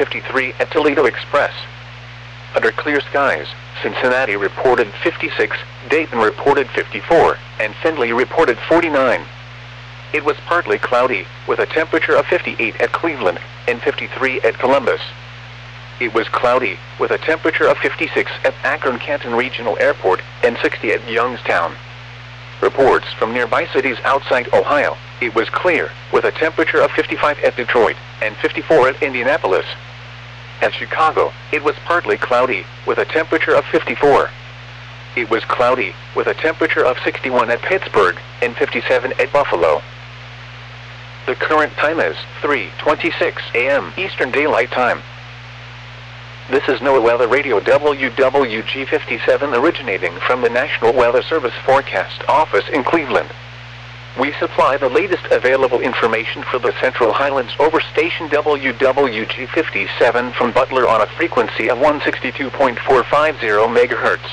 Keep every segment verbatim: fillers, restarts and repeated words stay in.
fifty-three at Toledo Express. Under clear skies, Cincinnati reported fifty-six, Dayton reported fifty-four, and Findlay reported forty-nine. It was partly cloudy, with a temperature of fifty-eight at Cleveland and fifty-three at Columbus. It was cloudy, with a temperature of fifty-six at Akron-Canton Regional Airport and sixty at Youngstown. Reports from nearby cities outside Ohio, it was clear, with a temperature of fifty-five at Detroit and fifty-four at Indianapolis. At Chicago, it was partly cloudy, with a temperature of fifty-four. It was cloudy, with a temperature of sixty-one at Pittsburgh and fifty-seven at Buffalo. The current time is three twenty-six a m Eastern Daylight Time. This is NOAA Weather Radio W W G fifty-seven originating from the National Weather Service Forecast Office in Cleveland. We supply the latest available information for the Central Highlands over station W W G fifty-seven from Butler on a frequency of one sixty-two point four five zero megahertz.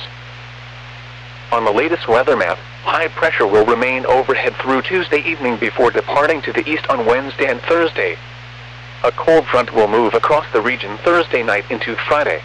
On the latest weather map, high pressure will remain overhead through Tuesday evening before departing to the east on Wednesday and Thursday. A cold front will move across the region Thursday night into Friday.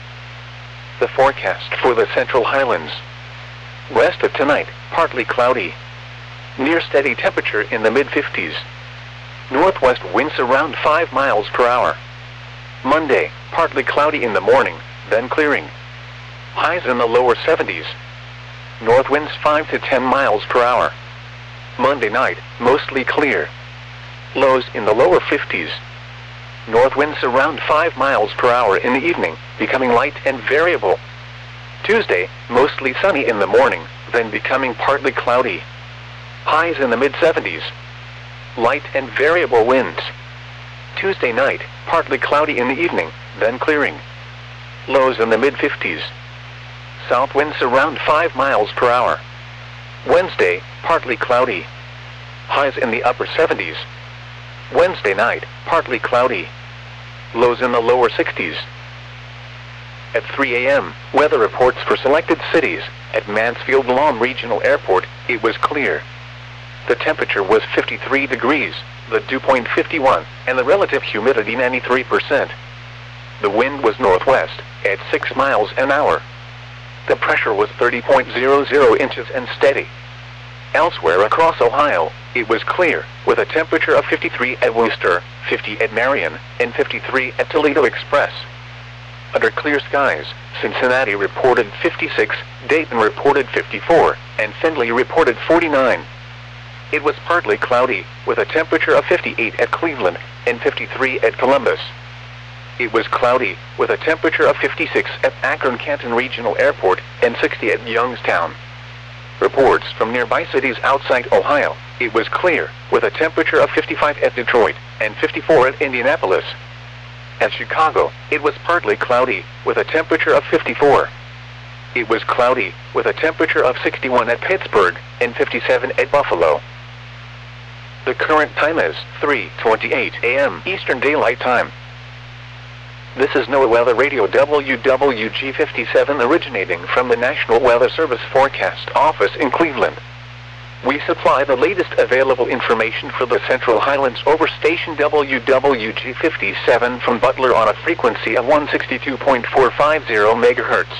The forecast for the Central Highlands. West of tonight, partly cloudy. Near steady temperature in the mid fifties. Northwest winds around five miles per hour. Monday, partly cloudy in the morning, then clearing. Highs in the lower seventies. North winds five to ten miles per hour. Monday night, mostly clear. Lows in the lower fifties. North winds around five miles per hour in the evening, becoming light and variable. Tuesday, mostly sunny in the morning, then becoming partly cloudy. Highs in the mid seventies. Light and variable winds. Tuesday night, partly cloudy in the evening, then clearing. Lows in the mid fifties. South winds around five miles per hour. Wednesday, partly cloudy. Highs in the upper seventies. Wednesday night, partly cloudy. Lows in the lower sixties. At three a m, weather reports for selected cities. At Mansfield Lawn Regional Airport, it was clear. The temperature was fifty-three degrees, the dew point fifty-one, and the relative humidity ninety-three percent. The wind was northwest, at six miles an hour. The pressure was thirty point zero zero inches and steady. Elsewhere across Ohio, it was clear, with a temperature of fifty-three at Wooster, fifty at Marion, and fifty-three at Toledo Express. Under clear skies, Cincinnati reported fifty-six, Dayton reported fifty-four, and Findlay reported forty-nine. It was partly cloudy, with a temperature of fifty-eight at Cleveland and fifty-three at Columbus. It was cloudy, with a temperature of fifty-six at Akron-Canton Regional Airport and sixty at Youngstown. Reports from nearby cities outside Ohio, it was clear, with a temperature of fifty-five at Detroit and fifty-four at Indianapolis. At Chicago, it was partly cloudy, with a temperature of fifty-four. It was cloudy, with a temperature of sixty-one at Pittsburgh and fifty-seven at Buffalo. The current time is three twenty-eight a m Eastern Daylight Time. This is NOAA Weather Radio W W G fifty-seven originating from the National Weather Service Forecast Office in Cleveland. We supply the latest available information for the Central Highlands over station W W G fifty-seven from Butler on a frequency of one sixty-two point four five zero megahertz.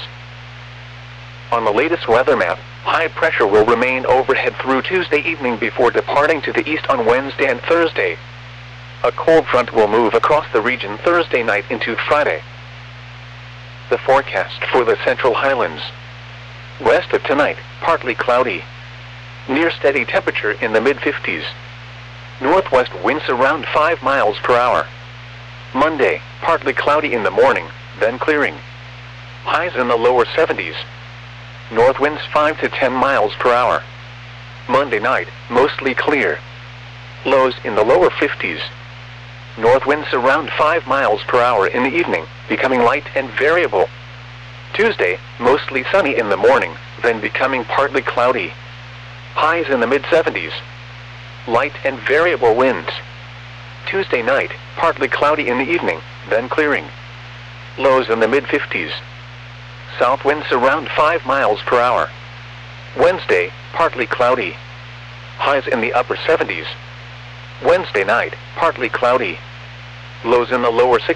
On the latest weather map, high pressure will remain overhead through Tuesday evening before departing to the east on Wednesday and Thursday. A cold front will move across the region Thursday night into Friday. The forecast for the Central Highlands. West of tonight, partly cloudy. Near steady temperature in the mid fifties. Northwest winds around five miles per hour. Monday, partly cloudy in the morning, then clearing. Highs in the lower seventies. North winds five to ten miles per hour. Monday night, mostly clear. Lows in the lower fifties. North winds around five miles per hour in the evening, becoming light and variable. Tuesday, mostly sunny in the morning, then becoming partly cloudy. Highs in the mid seventies. Light and variable winds. Tuesday night, partly cloudy in the evening, then clearing. Lows in the mid fifties. South winds around five miles per hour. Wednesday, partly cloudy. Highs in the upper seventies. Wednesday night, partly cloudy. Lows in the lower sixties.